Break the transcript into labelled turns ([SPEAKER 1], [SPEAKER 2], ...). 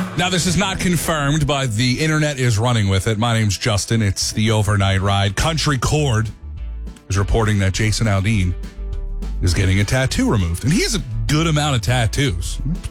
[SPEAKER 1] Now, this is not confirmed, but the internet is running with it. My name's Justin. It's the Overnight Ride. Country Chord is reporting that Jason Aldean is getting a tattoo removed. And he has a good amount of tattoos.